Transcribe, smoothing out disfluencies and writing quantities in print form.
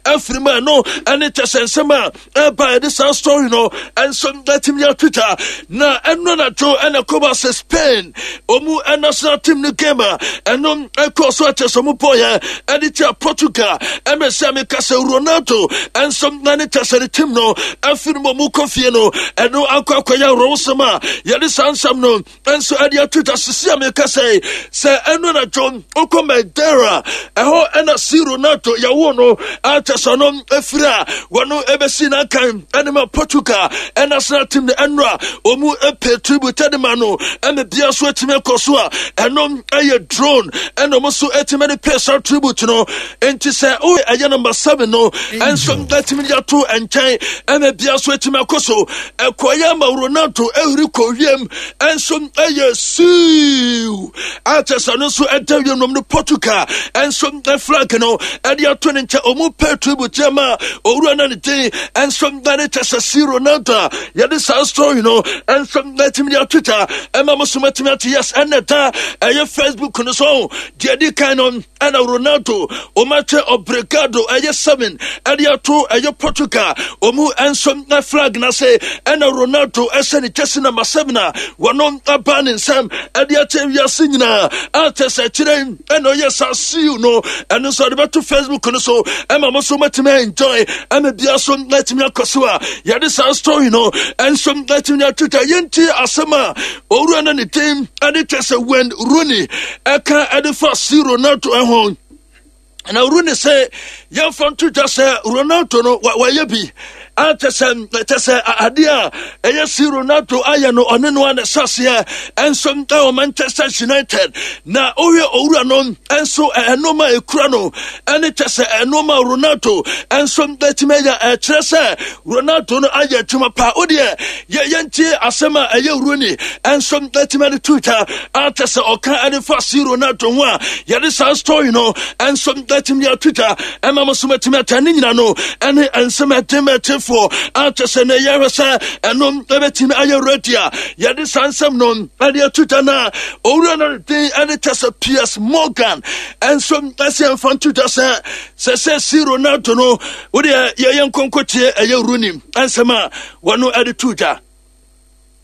Afrima no and it is sema by this story no and some that him your Twitter na enona Joe and a Coba says Spain omu and national team no gamer and cross watches some boy and it's Portugal and Sami Casa Ronaldo and some nanitas and the team no Afrima Mukofiano and no Aquaquaya Rosama Yadis some no and so at your Twitter Sami Casa say enona John Okomedera and a see Ronaldo Yawono Atasonom Efra Wano Ebesina Kan Anima Portugal and national team the Enra Omu Epe tribute Tedemano and the Dia Sweatime Kosua and a drone and almost etimany personal tribute no and to say oh a number 7 no and some that me two and Chai and the Dia Sweatime Koso a Koyama Ronaldo Enrico Yem and some a see Atasono enter you no Portugal and some the flag no and your 20 Omu Pe tribute Jama or run on the day and some that it is a zero nota Yadis story no and some that me your Twitter and Mama Sumatimati yes and that your Facebook no so Jadi Canon and a Ronaldo Omate Obrigado a 7 and your 2 a your Portugal Omu and some that flag na say and a Ronaldo as any just number 7 one on a ban in Sam and your team your singing artist a train and yes I see you no and so about to Facebook no so and Mama Sumatima enjoy and a dear son let me Kosua Yadis story no and some let me Twitter Yenti Asama or run any team and it is a when Rooney Eka at the first Ronaldo at home. And I Rooney say, young from Twitter say, Ronaldo no, why you be? Antesem, Adia, a yes, Ronaldo, Ayano, on anyone Sassia, and some Manchester United. Now, Oya Uranon, and so a Noma Crano, and it is a Noma Ronaldo, and some that made a Tressa, Ronaldo, Aya Tumapa, Odia, Yanti, Asema, a Rooney, and some that made Twitter, Antesa, Oka, and the first Ronaldo, Yadis story, no, and some that in your Twitter, and Mama Sumatimata, no, and some at for Antasene Yarasa and Everton Ayaretia. Yadis handsome non, and your Twitter now, or day and it has a Piers Morgan, and some Asian fan Twitter says Zero now to know what your young concotier a your ruining, and some one no attitude.